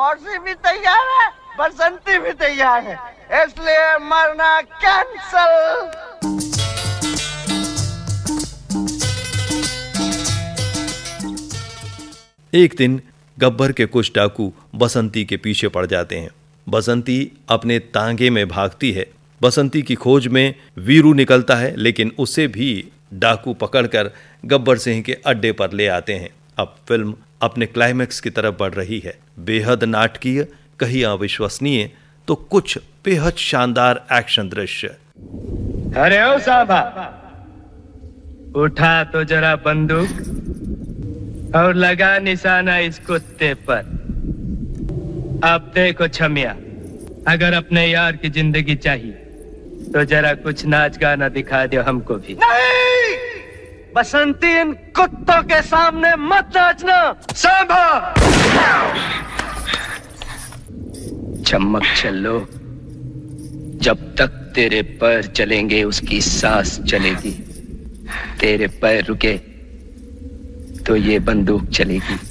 मौसी भी तैयार है, बसंती भी तैयार है, इसलिए मरना कैंसल। एक दिन गब्बर के कुछ डाकू बसंती के पीछे पड़ जाते हैं। बसंती अपने तांगे में भागती है। बसंती की खोज में वीरू निकलता है, लेकिन उसे भी डाकू पकड़कर गब्बर सिंह के अड्डे पर ले आते हैं। अब फिल्म अपने क्लाइमैक्स की तरफ बढ़ रही है। बेहद नाटकीय, कहीं अविश्वसनीय तो कुछ बेहद शानदार एक्शन दृश्य। अरे ओ साहबा, उठा तो जरा बंदूक और लगा निशाना इस कुत्ते पर। अब देखो छमिया, अगर अपने यार की जिंदगी चाहिए तो जरा कुछ नाच गाना दिखा दो हमको भी। नहीं, बसंती इन कुत्तों के सामने मत नाचना। सांभा, चमक चलो, जब तक तेरे पैर चलेंगे उसकी सांस चलेगी। तेरे पैर रुके तो ये बंदूक चलेगी।